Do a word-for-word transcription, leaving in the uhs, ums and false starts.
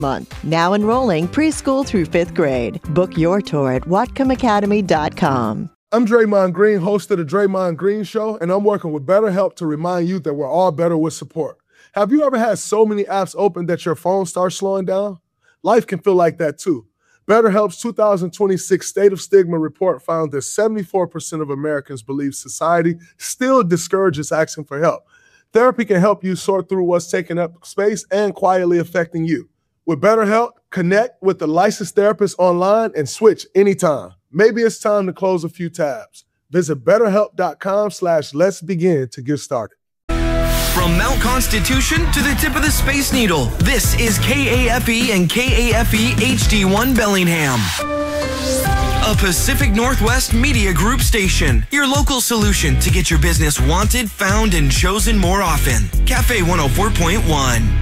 month. Now enrolling preschool through fifth grade. Book your tour at whatcom academy dot com. I'm Draymond Green, host of The Draymond Green Show, and I'm working with BetterHelp to remind you that we're all better with support. Have you ever had so many apps open that your phone starts slowing down? Life can feel like that too. BetterHelp's two thousand twenty-six State of Stigma report found that seventy-four percent of Americans believe society still discourages asking for help. Therapy can help you sort through what's taking up space and quietly affecting you. With BetterHelp, connect with a licensed therapist online and switch anytime. Maybe it's time to close a few tabs. Visit betterhelp.com slash let's begin to get started. From Mount Constitution to the tip of the Space Needle, this is K A F E and K A F E H D one Bellingham. A Pacific Northwest Media Group station. Your local solution to get your business wanted, found, and chosen more often. Cafe one oh four point one.